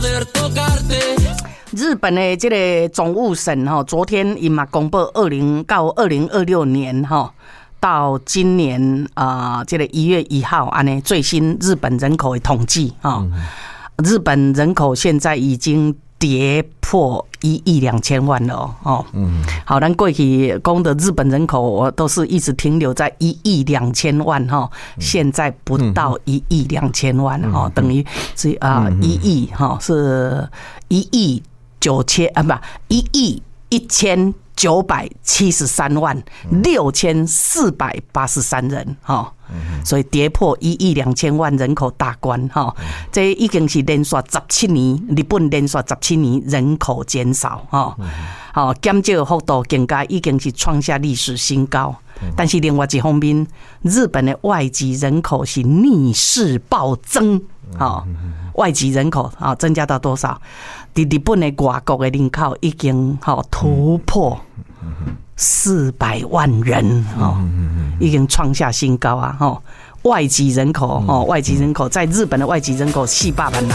日本的这个总务省昨天伊嘛公布到2026年到今年这个1月1号安尼最新日本人口的统计日本人口现在已经跌破1亿2千万了好，咱过去讲的日本人口都是一直停留在1亿2千万现在不到1亿2千万等于是1亿是1亿9千不1亿1973万6483人所以跌破1亿2千万人口大关这已经是连续17年，日本连续17年人口减少减少幅度更加已经是创下历史新高。但是另外一方面，日本的外籍人口是逆势暴增外籍人口增加到多少？在日本的外国的人口已经突破400万人已经创下新高外籍人口在日本的外籍人口400万人。